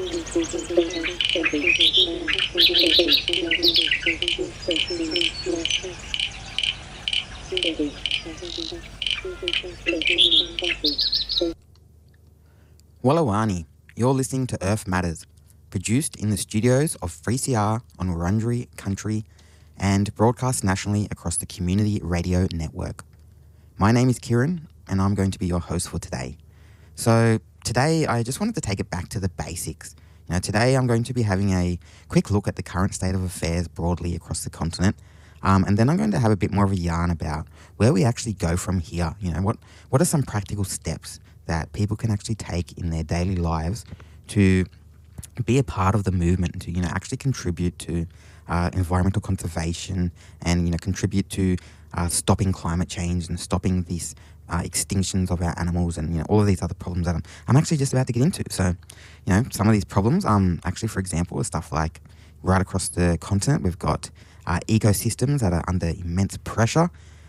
Wallawani, you're listening to Earth Matters, produced in the studios of 3CR on Wurundjeri Country and broadcast nationally across the Community Radio Network. My name is Kieran, and I'm going to be your host for today. So today, I just wanted to take it back to the basics. Today I'm going to be having a quick look at the current state of affairs broadly across the continent, and then I'm going to have a bit more of a yarn about where we actually go from here. What are some practical steps that people can actually take in their daily lives to be a part of the movement, to actually contribute to environmental conservation and contribute to stopping climate change and stopping these extinctions of our animals and all of these other problems that I'm actually just about to get into. So some of these problems actually, for example, are stuff like right across the continent we've got ecosystems that are under immense pressure.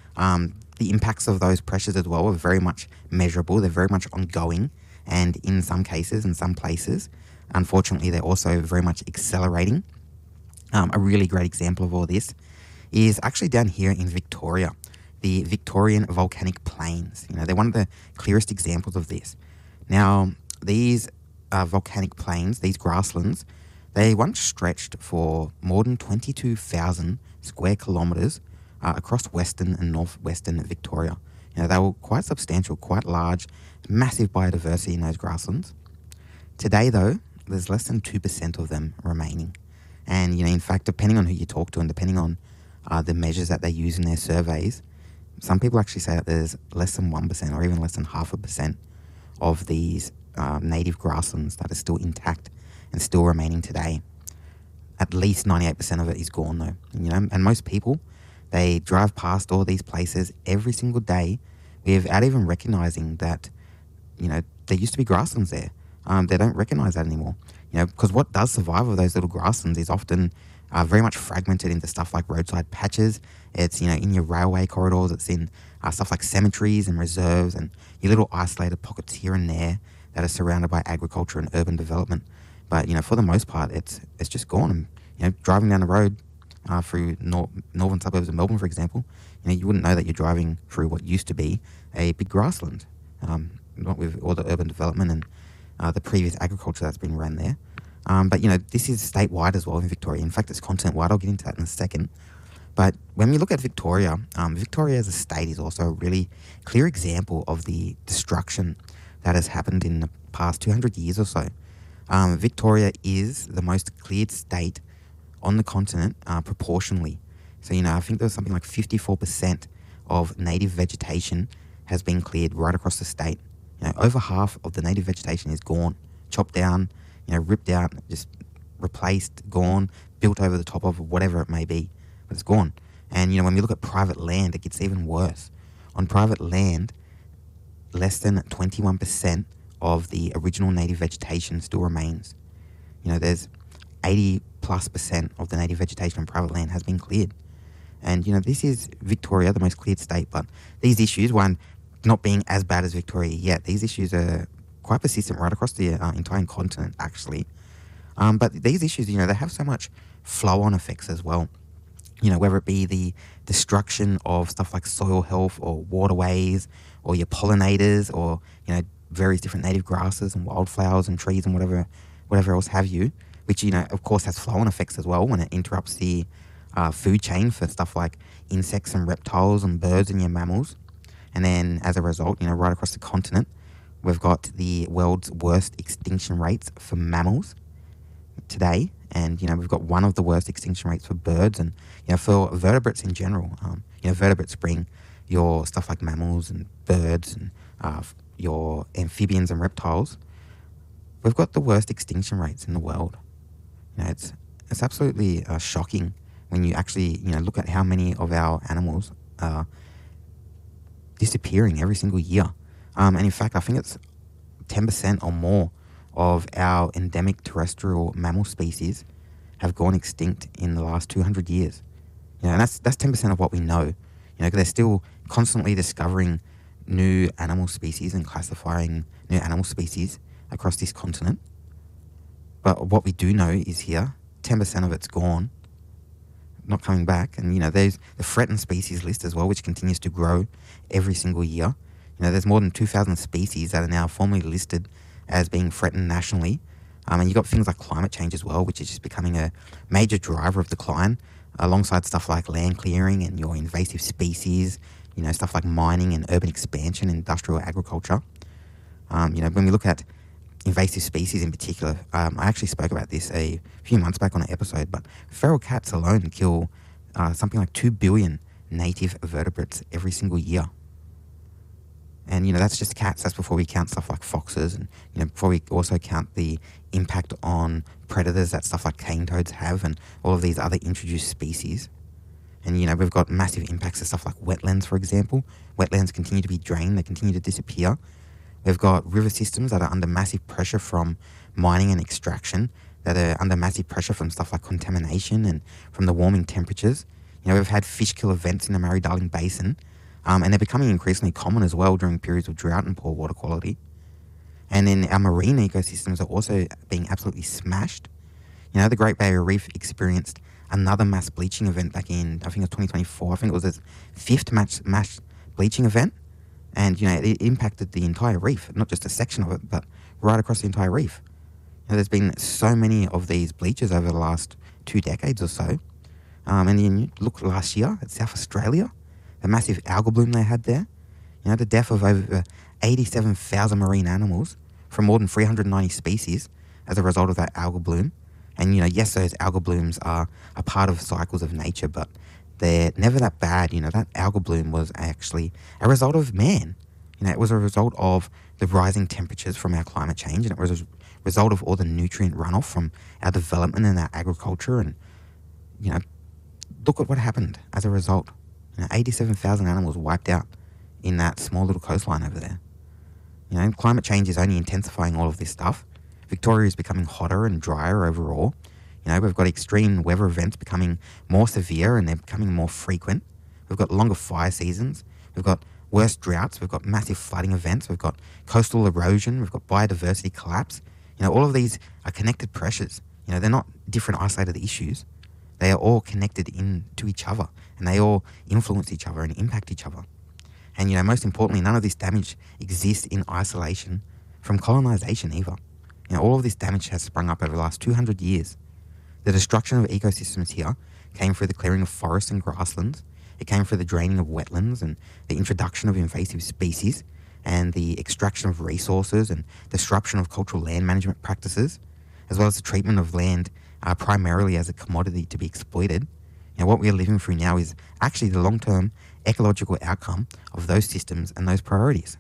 The impacts of those pressures as well are very much measurable. They're very much ongoing, and in some cases, in some places, unfortunately, they're also very much accelerating. A really great example of all this is actually down here in Victoria, the Victorian volcanic plains. They're one of the clearest examples of this. Now, these volcanic plains, these grasslands, they once stretched for more than 22,000 square kilometres across western and northwestern Victoria. They were quite substantial, quite large, massive biodiversity in those grasslands. Today, though, there's less than 2% of them remaining. And, in fact, depending on who you talk to and depending on the measures that they use in their surveys, some people actually say that there's less than 1% or even less than 0.5% of these native grasslands that are still intact and still remaining today. At least 98% of it is gone, though. And most people, they drive past all these places every single day without even recognising that, there used to be grasslands there. They don't recognise that anymore. Because what does survive of those little grasslands is often very much fragmented into stuff like roadside patches. It's, in your railway corridors. It's in stuff like cemeteries and reserves and your little isolated pockets here and there that are surrounded by agriculture and urban development. But, for the most part, it's just gone. And, driving down the road through northern suburbs of Melbourne, for example, you wouldn't know that you're driving through what used to be a big grassland, not with all the urban development and the previous agriculture that's been run there. But, this is statewide as well in Victoria. In fact, it's continent-wide. I'll get into that in a second. But when we look at Victoria, Victoria as a state is also a really clear example of the destruction that has happened in the past 200 years or so. Victoria is the most cleared state on the continent proportionally. So, I think there was something like 54% of native vegetation has been cleared right across the state. Over half of the native vegetation is gone, chopped down, ripped out, just replaced, gone, built over the top of, whatever it may be, but it's gone. And, when we look at private land, it gets even worse. On private land, less than 21% of the original native vegetation still remains. There's 80+% of the native vegetation on private land has been cleared. And, this is Victoria, the most cleared state, but these issues, one, not being as bad as Victoria yet, these issues are quite persistent right across the entire continent, actually. But these issues, they have so much flow-on effects as well. Whether it be the destruction of stuff like soil health or waterways or your pollinators or, various different native grasses and wildflowers and trees and whatever else have you, which, of course has flow-on effects as well when it interrupts the food chain for stuff like insects and reptiles and birds and your mammals. And then as a result, right across the continent, we've got the world's worst extinction rates for mammals today. And, we've got one of the worst extinction rates for birds and, for vertebrates in general. Vertebrates bring your stuff like mammals and birds and your amphibians and reptiles. We've got the worst extinction rates in the world. It's absolutely shocking when you actually, look at how many of our animals are disappearing every single year. And in fact, I think it's 10% or more of our endemic terrestrial mammal species have gone extinct in the last 200 years. And that's 10% of what we know. 'Cause they're still constantly discovering new animal species and classifying new animal species across this continent. But what we do know is here, 10% of it's gone, not coming back. And, there's the threatened species list as well, which continues to grow every single year. There's more than 2,000 species that are now formally listed as being threatened nationally. And you've got things like climate change as well, which is just becoming a major driver of decline, alongside stuff like land clearing and your invasive species, stuff like mining and urban expansion, industrial agriculture. When we look at invasive species in particular, I actually spoke about this a few months back on an episode, but feral cats alone kill something like 2 billion native vertebrates every single year. And, that's just cats. That's before we count stuff like foxes and, before we also count the impact on predators that stuff like cane toads have and all of these other introduced species. And, we've got massive impacts to stuff like wetlands, for example. Wetlands continue to be drained. They continue to disappear. We've got river systems that are under massive pressure from mining and extraction, that are under massive pressure from stuff like contamination and from the warming temperatures. We've had fish kill events in the Murray-Darling Basin, and they're becoming increasingly common as well during periods of drought and poor water quality. And then our marine ecosystems are also being absolutely smashed. The Great Barrier Reef experienced another mass bleaching event back in, I think it was 2024. I think it was its fifth mass bleaching event. And, it impacted the entire reef, not just a section of it, but right across the entire reef. There's been so many of these bleaches over the last 2 decades or so. And then you look last year at South Australia, the massive algal bloom they had there. The death of over 87,000 marine animals from more than 390 species as a result of that algal bloom. And, yes, those algal blooms are a part of cycles of nature, but they're never that bad. That algal bloom was actually a result of man. It was a result of the rising temperatures from our climate change, and it was a result of all the nutrient runoff from our development and our agriculture. And, look at what happened as a result. 87,000 animals wiped out in that small little coastline over there. Climate change is only intensifying all of this stuff. Victoria is becoming hotter and drier overall. We've got extreme weather events becoming more severe and they're becoming more frequent. We've got longer fire seasons. We've got worse droughts. We've got massive flooding events. We've got coastal erosion. We've got biodiversity collapse. All of these are connected pressures. They're not different isolated issues. They are all connected into each other, and they all influence each other and impact each other. And, most importantly, none of this damage exists in isolation from colonization either. All of this damage has sprung up over the last 200 years. The destruction of ecosystems here came through the clearing of forests and grasslands. It came through the draining of wetlands and the introduction of invasive species and the extraction of resources and disruption of cultural land management practices, as well as the treatment of land primarily as a commodity to be exploited. What we are living through now is actually the long-term ecological outcome of those systems and those priorities.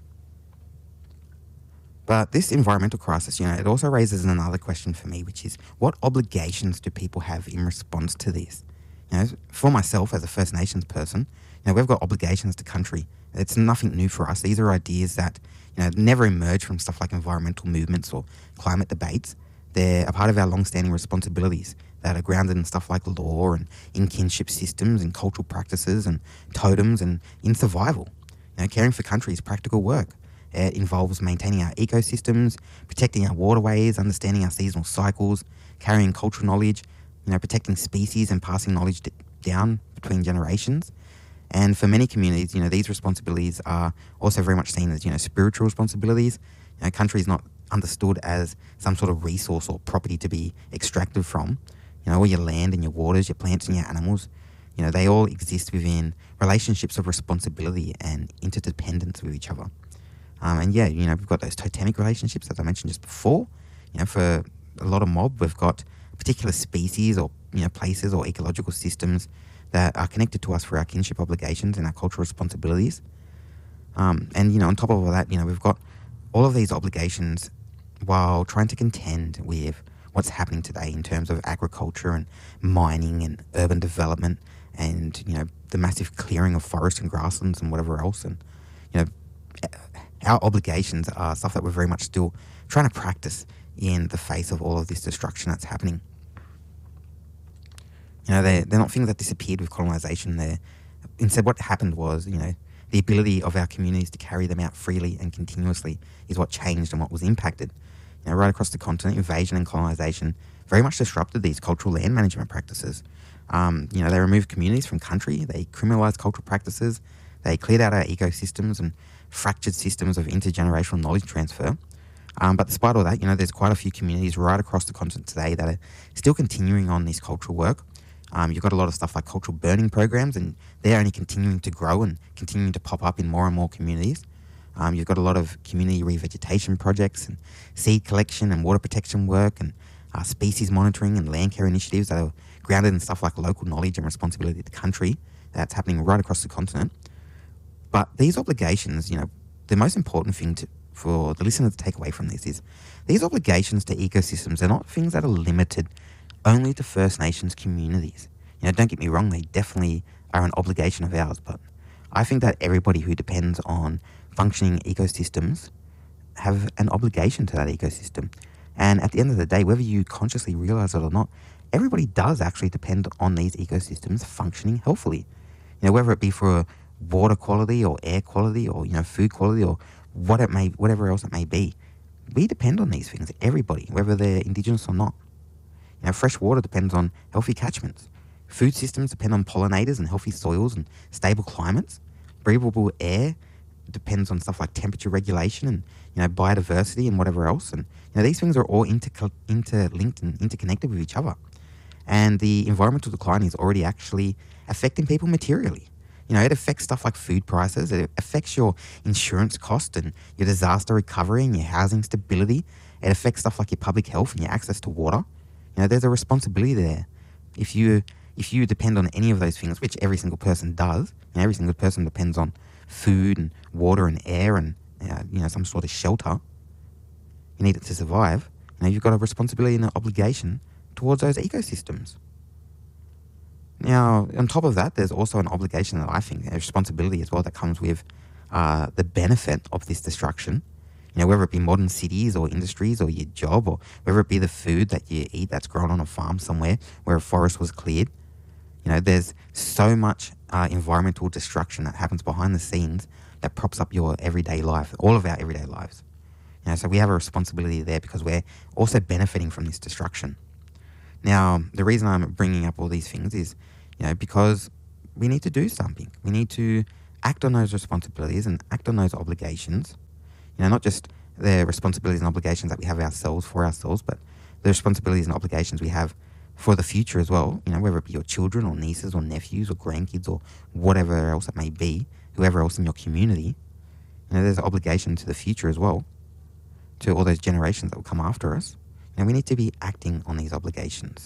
But this environmental crisis, it also raises another question for me, which is what obligations do people have in response to this? For myself as a First Nations person, we've got obligations to country. It's nothing new for us. These are ideas that, never emerge from stuff like environmental movements or climate debates. They're a part of our long-standing responsibilities that are grounded in stuff like law and in kinship systems and cultural practices and totems and in survival. Caring for country is practical work. It involves maintaining our ecosystems, protecting our waterways, understanding our seasonal cycles, carrying cultural knowledge, protecting species and passing knowledge down between generations. And for many communities, these responsibilities are also very much seen as, spiritual responsibilities. Country is not understood as some sort of resource or property to be extracted from. All your land and your waters, your plants and your animals, they all exist within relationships of responsibility and interdependence with each other. We've got those totemic relationships, as I mentioned just before. For a lot of mob, we've got particular species or, places or ecological systems that are connected to us for our kinship obligations and our cultural responsibilities. On top of all that, we've got all of these obligations while trying to contend with what's happening today in terms of agriculture and mining and urban development and, the massive clearing of forests and grasslands and whatever else. And, our obligations are stuff that we're very much still trying to practice in the face of all of this destruction that's happening. They're not things that disappeared with colonization. Instead, what happened was, the ability of our communities to carry them out freely and continuously is what changed and what was impacted. right across the continent, invasion and colonization very much disrupted these cultural land management practices. They removed communities from country, they criminalized cultural practices, they cleared out our ecosystems and fractured systems of intergenerational knowledge transfer. But despite all that, there's quite a few communities right across the continent today that are still continuing on this cultural work. You've got a lot of stuff like cultural burning programs, and they're only continuing to grow and continuing to pop up in more and more communities. You've got a lot of community revegetation projects and seed collection and water protection work and species monitoring and land care initiatives that are grounded in stuff like local knowledge and responsibility to the country. That's happening right across the continent. But these obligations, the most important thing for the listener to take away from this is these obligations to ecosystems are not things that are limited only to First Nations communities. Don't get me wrong, they definitely are an obligation of ours, but I think that everybody who depends on functioning ecosystems have an obligation to that ecosystem. And at the end of the day, whether you consciously realize it or not, everybody does actually depend on these ecosystems functioning healthily. Whether it be for water quality or air quality or, food quality or whatever else it may be. We depend on these things, everybody, whether they're Indigenous or not. Fresh water depends on healthy catchments. Food systems depend on pollinators and healthy soils and stable climates. Breathable air depends on stuff like temperature regulation and, biodiversity and whatever else. And, these things are all interlinked and interconnected with each other. And the environmental decline is already actually affecting people materially. It affects stuff like food prices. It affects your insurance cost and your disaster recovery and your housing stability. It affects stuff like your public health and your access to water. There's a responsibility there. If you depend on any of those things, which every single person does, every single person depends on food and water and air and some sort of shelter. You need it to survive. You've got a responsibility and an obligation towards those ecosystems. Now, on top of that, there's also an obligation that I think, a responsibility as well that comes with the benefit of this destruction. Whether it be modern cities or industries or your job, or whether it be the food that you eat that's grown on a farm somewhere where a forest was cleared. There's so much environmental destruction that happens behind the scenes that props up your everyday life, all of our everyday lives. So we have a responsibility there because we're also benefiting from this destruction. Now, the reason I'm bringing up all these things is, because we need to do something. We need to act on those responsibilities and act on those obligations. Not just the responsibilities and obligations that we have for ourselves, but the responsibilities and obligations we have for the future as well. Whether it be your children or nieces or nephews or grandkids or whatever else it may be, whoever else in your community. There's an obligation to the future as well, to all those generations that will come after us. And we need to be acting on these obligations.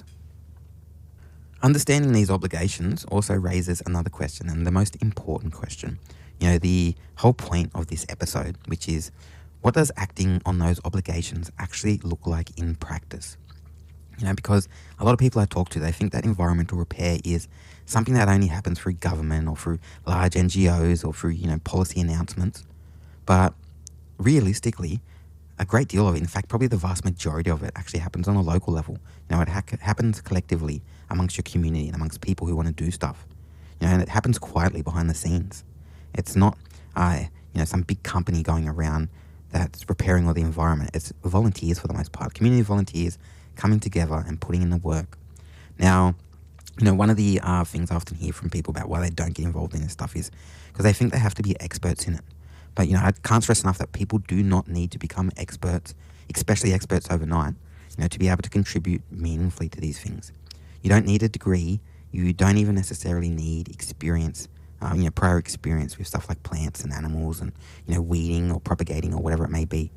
Understanding these obligations also raises another question, and the most important question. The whole point of this episode, which is, what does acting on those obligations actually look like in practice? Because a lot of people I talk to, they think that environmental repair is something that only happens through government or through large NGOs or through, policy announcements. But realistically, a great deal of it, in fact, probably the vast majority of it actually happens on a local level. It happens collectively amongst your community and amongst people who want to do stuff. And it happens quietly behind the scenes. It's not, some big company going around that's repairing all the environment. It's volunteers for the most part, community volunteers coming together and putting in the work. Now, one of the things I often hear from people about why they don't get involved in this stuff is because they think they have to be experts in it. But, I can't stress enough that people do not need to become experts, especially experts overnight, to be able to contribute meaningfully to these things. You don't need a degree. You don't even necessarily need experience, prior experience with stuff like plants and animals and, weeding or propagating or whatever it may be.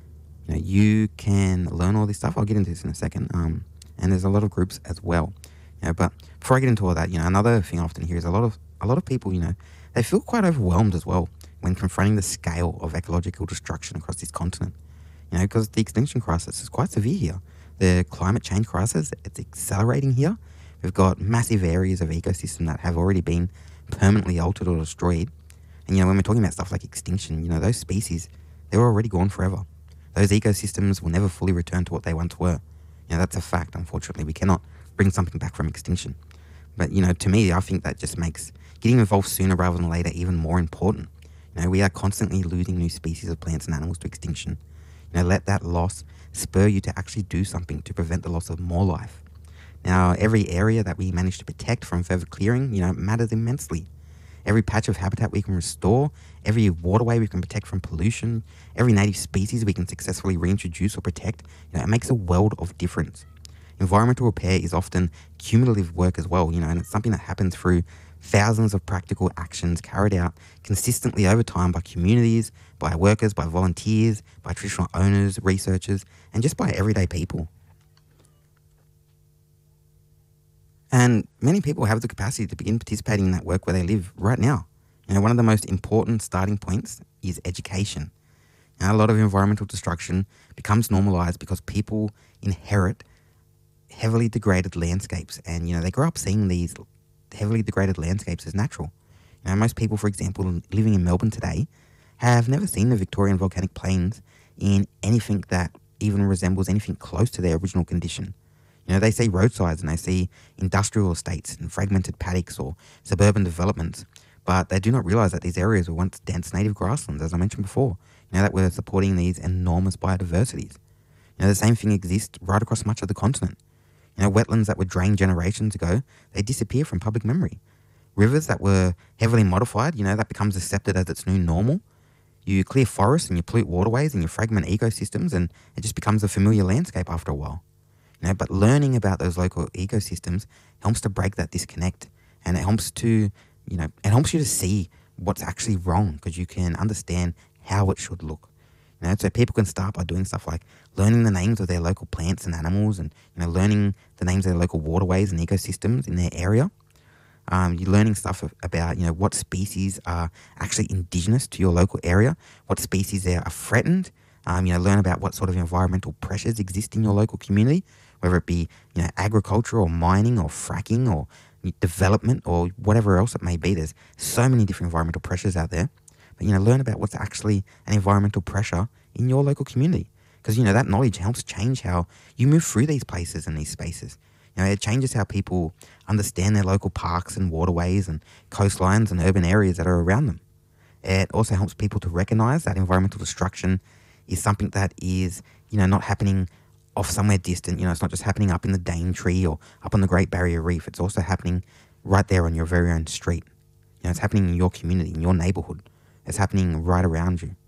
You can learn all this stuff. I'll get into this in a second. And there's a lot of groups as well. But before I get into all that, another thing I often hear is a lot of people, they feel quite overwhelmed as well when confronting the scale of ecological destruction across this continent. Because the extinction crisis is quite severe here. The climate change crisis, it's accelerating here. We've got massive areas of ecosystem that have already been permanently altered or destroyed. And, when we're talking about stuff like extinction, those species, they were already gone forever. Those ecosystems will never fully return to what they once were. That's a fact, unfortunately. We cannot bring something back from extinction. But, to me, I think that just makes getting involved sooner rather than later even more important. We are constantly losing new species of plants and animals to extinction. Let that loss spur you to actually do something to prevent the loss of more life. Now, every area that we manage to protect from further clearing, matters immensely. Every patch of habitat we can restore, every waterway we can protect from pollution, every native species we can successfully reintroduce or protect, it makes a world of difference. Environmental repair is often cumulative work as well, and it's something that happens through thousands of practical actions carried out consistently over time by communities, by workers, by volunteers, by traditional owners, researchers, and just by everyday people. And many people have the capacity to begin participating in that work where they live right now. One of the most important starting points is education. A lot of environmental destruction becomes normalized because people inherit heavily degraded landscapes, and they grow up seeing these heavily degraded landscapes as natural. Most people, for example, living in Melbourne today have never seen the Victorian volcanic plains in anything that even resembles anything close to their original condition. They see roadsides and they see industrial estates and fragmented paddocks or suburban developments, but they do not realise that these areas were once dense native grasslands, as I mentioned before, that were supporting these enormous biodiversities. The same thing exists right across much of the continent. Wetlands that were drained generations ago, they disappear from public memory. Rivers that were heavily modified, that becomes accepted as its new normal. You clear forests and you pollute waterways and you fragment ecosystems, and it just becomes a familiar landscape after a while. But learning about those local ecosystems helps to break that disconnect, and it helps to, it helps you to see what's actually wrong because you can understand how it should look. So people can start by doing stuff like learning the names of their local plants and animals, and learning the names of their local waterways and ecosystems in their area. You're learning stuff about what species are actually indigenous to your local area, what species there are threatened. Learn about what sort of environmental pressures exist in your local community, whether it be agriculture or mining or fracking or development or whatever else it may be. There's so many different environmental pressures out there. But learn about what's actually an environmental pressure in your local community, because that knowledge helps change how you move through these places and these spaces. It changes how people understand their local parks and waterways and coastlines and urban areas that are around them. It also helps people to recognize that environmental destruction is something that is, not happening off somewhere distant. It's not just happening up in the Daintree or up on the Great Barrier Reef. It's also happening right there on your very own street. It's happening in your community, in your neighborhood. It's happening right around you.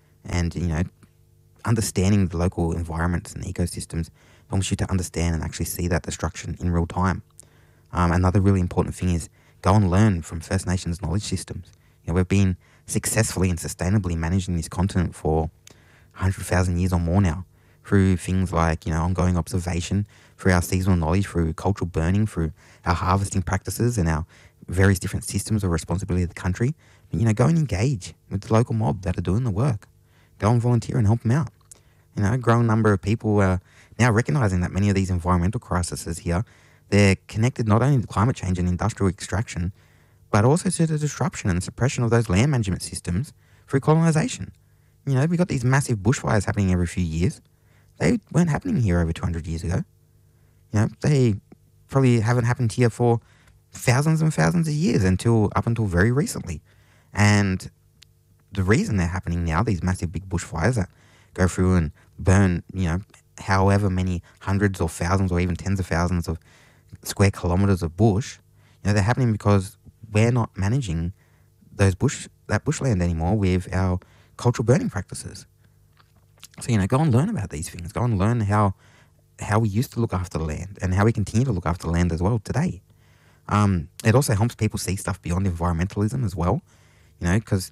And, understanding the local environments and ecosystems helps you to understand and actually see that destruction in real time. Another really important thing is go and learn from First Nations knowledge systems. We've been successfully and sustainably managing this continent for 100,000 years or more now, through things like, ongoing observation, through our seasonal knowledge, through cultural burning, through our harvesting practices and our various different systems of responsibility of the country. But, go and engage with the local mob that are doing the work. Go and volunteer and help them out. A growing number of people are now recognising that many of these environmental crises here, they're connected not only to climate change and industrial extraction, but also to the disruption and suppression of those land management systems through colonisation. We've got these massive bushfires happening every few years. They weren't happening here over 200 years ago. They probably haven't happened here for thousands and thousands of years up until very recently. And the reason they're happening now, these massive big bushfires that go through and burn, however many hundreds or thousands or even tens of thousands of square kilometres of bush, they're happening because we're not managing that bushland anymore with our cultural burning practices. So, go and learn about these things. Go and learn how we used to look after the land and how we continue to look after the land as well today. It also helps people see stuff beyond environmentalism as well, because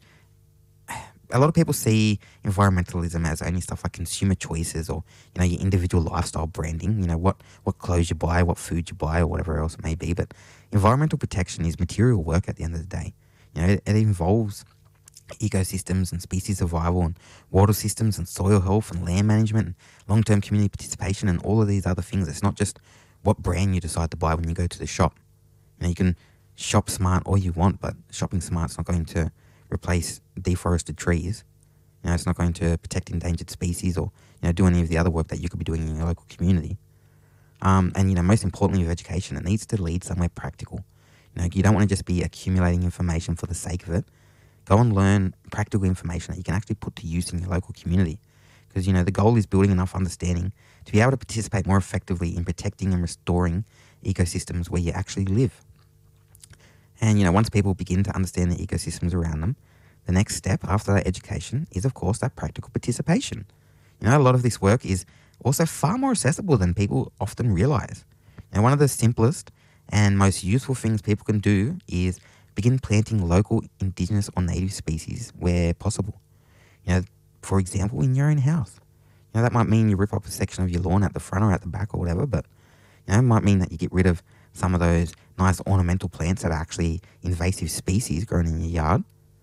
a lot of people see environmentalism as only stuff like consumer choices or, your individual lifestyle branding, what clothes you buy, what food you buy or whatever else it may be. But environmental protection is material work at the end of the day. It involves ecosystems and species survival and water systems and soil health and land management and long-term community participation and all of these other things. It's not just what brand you decide to buy when you go to the shop. You can shop smart all you want, but shopping smart's not going to replace deforested trees. It's not going to protect endangered species or, do any of the other work that you could be doing in your local community. And most importantly with education, it needs to lead somewhere practical. You don't want to just be accumulating information for the sake of it. Go and learn practical information that you can actually put to use in your local community. because, the goal is building enough understanding to be able to participate more effectively in protecting and restoring ecosystems where you actually live. And, once people begin to understand the ecosystems around them, the next step after that education is, of course, that practical participation. A lot of this work is also far more accessible than people often realize. One of the simplest and most useful things people can do is begin planting local indigenous or native species where possible. For example, in your own house. That might mean you rip up a section of your lawn at the front or at the back or whatever, but it might mean that you get rid of some of those nice ornamental plants that are actually invasive species grown in your yard.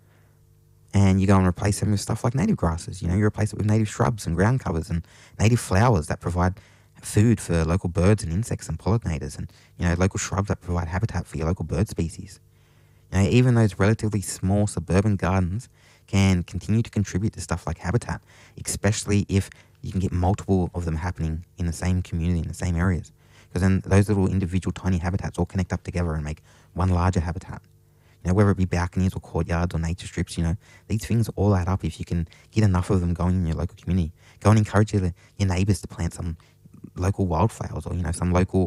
And you go and replace them with stuff like native grasses. You replace it with native shrubs and ground covers and native flowers that provide food for local birds and insects and pollinators, and, local shrubs that provide habitat for your local bird species. Even those relatively small suburban gardens can continue to contribute to stuff like habitat, especially if you can get multiple of them happening in the same community, in the same areas. Because then those little individual tiny habitats all connect up together and make one larger habitat. Whether it be balconies or courtyards or nature strips, these things all add up if you can get enough of them going in your local community. Go and encourage your neighbours to plant some local wildflowers or, some local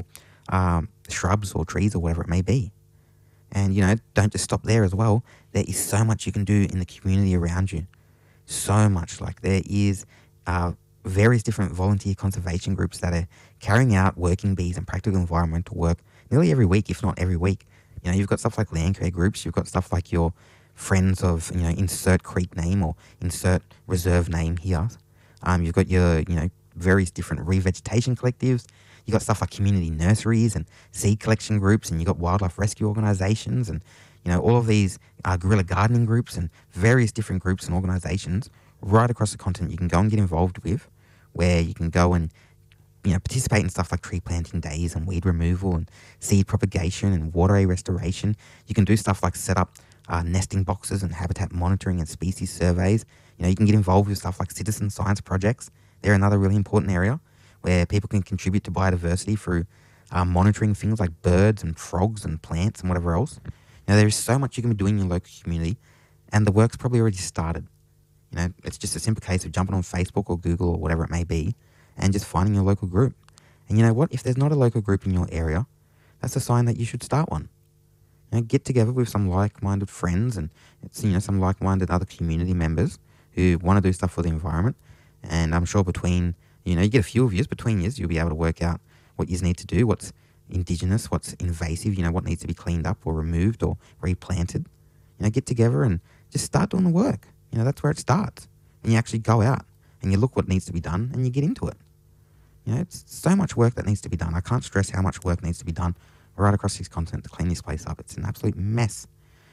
shrubs or trees or whatever it may be. And, don't just stop there as well. There is so much you can do in the community around you. So much. Like there is various different volunteer conservation groups that are carrying out working bees and practical environmental work nearly every week, if not every week. You've got stuff like land care groups. You've got stuff like your friends of, insert creek name or insert reserve name here. You've got your, various different revegetation collectives. You've got stuff like community nurseries and seed collection groups, and you've got wildlife rescue organisations and, all of these guerrilla gardening groups and various different groups and organisations right across the continent you can go and get involved with, where you can go and participate in stuff like tree planting days and weed removal and seed propagation and waterway restoration. You can do stuff like set up nesting boxes and habitat monitoring and species surveys. You can get involved with stuff like citizen science projects. They're another really important area where people can contribute to biodiversity through monitoring things like birds and frogs and plants and whatever else. There is so much you can be doing in your local community, and the work's probably already started. It's just a simple case of jumping on Facebook or Google or whatever it may be and just finding your local group. And you know what? If there's not a local group in your area, that's a sign that you should start one. Get together with some like-minded friends and some like-minded other community members who want to do stuff for the environment. And I'm sure between, you get a few of yous, between yous, you'll be able to work out what you need to do, what's indigenous, what's invasive, what needs to be cleaned up or removed or replanted. Get together and just start doing the work. That's where it starts. And you actually go out and you look what needs to be done and you get into it. It's so much work that needs to be done. I can't stress how much work needs to be done right across this continent to clean this place up. It's an absolute mess.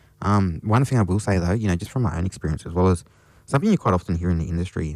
One thing I will say though, just from my own experience as well as something you quite often hear in the industry,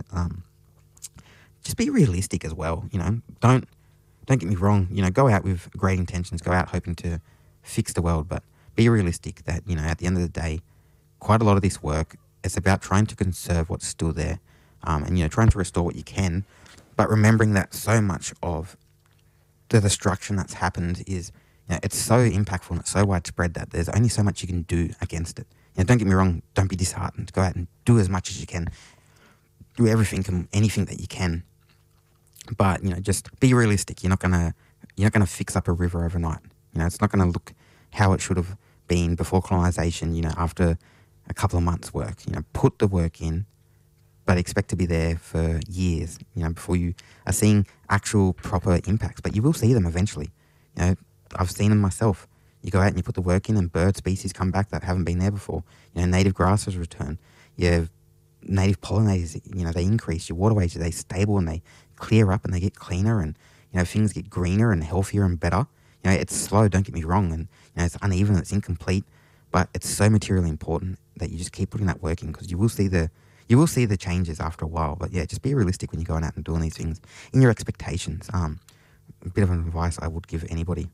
just be realistic as well. Don't get me wrong. Go out with great intentions. Go out hoping to fix the world, but be realistic that at the end of the day, quite a lot of this work it's about trying to conserve what's still there, and trying to restore what you can, but remembering that so much of the destruction that's happened is it's so impactful and it's so widespread that there's only so much you can do against it. Don't get me wrong. Don't be disheartened. Go out and do as much as you can. Do everything and anything that you can. But just be realistic. You're not gonna fix up a river overnight. It's not gonna look how it should have been before colonization. After a couple of months' work. Put the work in, but expect to be there for years. Before you are seeing actual proper impacts. But you will see them eventually. I've seen them myself. You go out and you put the work in, and bird species come back that haven't been there before. Native grasses return. Your native pollinators, they increase. Your waterways, they stable and they clear up and they get cleaner, and things get greener and healthier and better. It's slow. Don't get me wrong, and it's uneven. It's incomplete, but it's so materially important that you just keep putting that work in, because you will see the changes after a while. But yeah, just be realistic when you're going out and doing these things in your expectations. A bit of advice I would give anybody.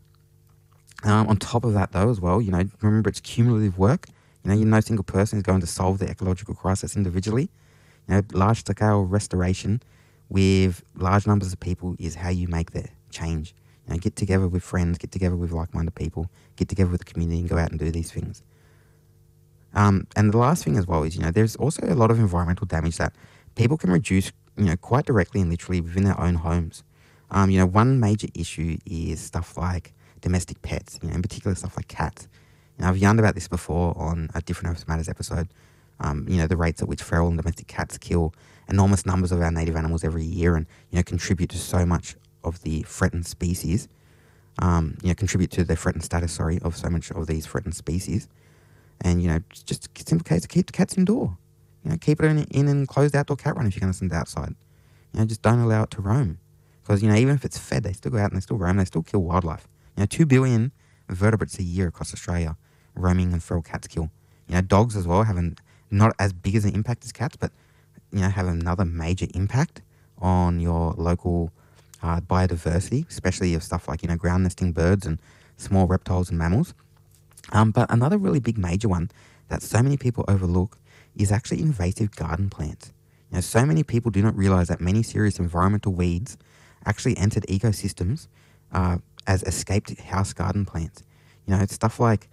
On top of that, though, as well, remember it's cumulative work. No single person is going to solve the ecological crisis individually. Large-scale restoration with large numbers of people is how you make the change. Get together with friends, get together with like-minded people, get together with the community and go out and do these things. And the last thing as well is, there's also a lot of environmental damage that people can reduce quite directly and literally within their own homes. One major issue is stuff like domestic pets, in particular stuff like cats. I've yarned about this before on a different Earth Matters episode. The rates at which feral and domestic cats kill enormous numbers of our native animals every year and, contribute to so much of the threatened species, contribute to the threatened status, of so much of these threatened species. And, just a simple case to keep the cats indoor. Keep it in an enclosed outdoor cat run if you're going to send it outside. Just don't allow it to roam. Because, even if it's fed, they still go out and they still roam, they still kill wildlife. 2 billion vertebrates a year across Australia, roaming and feral cats kill. Dogs as well have not as big as an impact as cats, but, have another major impact on your local biodiversity, especially of stuff like, ground nesting birds and small reptiles and mammals. But another really big major one that so many people overlook is actually invasive garden plants. So many people do not realise that many serious environmental weeds actually entered ecosystems as escaped house garden plants. It's stuff like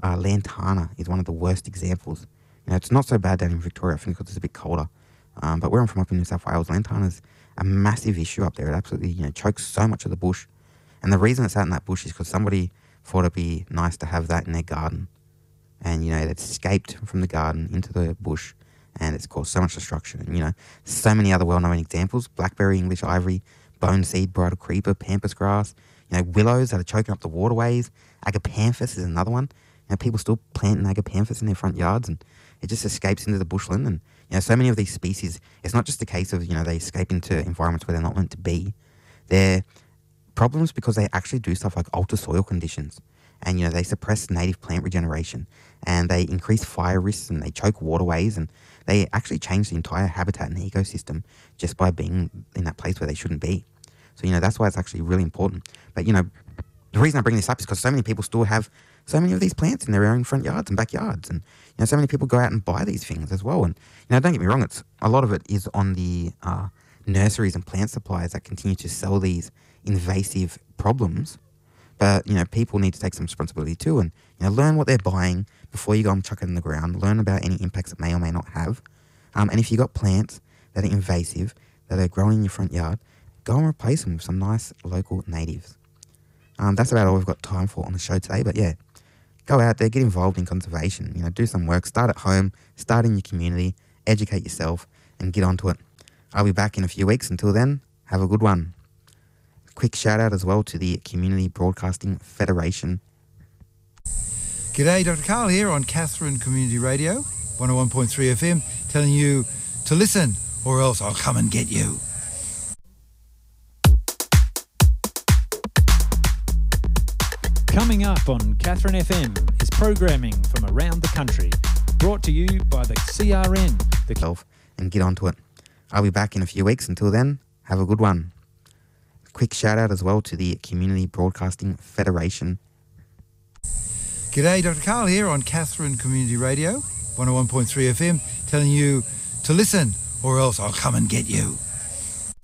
lantana is one of the worst examples. It's not so bad down in Victoria, I think, because it's a bit colder. But where I'm from up in New South Wales, lantana's a massive issue up there. It absolutely, chokes so much of the bush. And the reason it's out in that bush is because somebody thought it'd be nice to have that in their garden. And, it escaped from the garden into the bush, and it's caused so much destruction. And, so many other well-known examples: blackberry, English ivory, bone seed, bridal creeper, pampas grass, willows that are choking up the waterways. Agapanthus is another one. People still planting agapanthus in their front yards, and it just escapes into the bushland. And, so many of these species, it's not just a case of, they escape into environments where they're not meant to be. They're problems because they actually do stuff like alter soil conditions. And, they suppress native plant regeneration, and they increase fire risks, and they choke waterways, and they actually change the entire habitat and ecosystem just by being in that place where they shouldn't be. So, that's why it's actually really important. But, the reason I bring this up is because so many people still have so many of these plants in their own front yards and backyards. And, so many people go out and buy these things as well. And, don't get me wrong, a lot of it is on the nurseries and plant suppliers that continue to sell these invasive problems. But, people need to take some responsibility too and, learn what they're buying before you go and chuck it in the ground. Learn about any impacts it may or may not have. And if you've got plants that are invasive, that are growing in your front yard, go and replace them with some nice local natives. That's about all we've got time for on the show today. But yeah, go out there, get involved in conservation. Do some work. Start at home, start in your community, educate yourself, and get onto it. I'll be back in a few weeks. Until then, have a good one. Quick shout out as well to the Community Broadcasting Federation. G'day, Dr. Carl here on Katherine Community Radio, 101.3 FM, telling you to listen or else I'll come and get you. Coming up on Katherine FM is programming from around the country, brought to you by the CRN. And get onto it. I'll be back in a few weeks. Until then, have a good one. Quick shout out as well to the Community Broadcasting Federation. G'day, Dr. Carl here on Katherine Community Radio, 101.3 FM, telling you to listen or else I'll come and get you.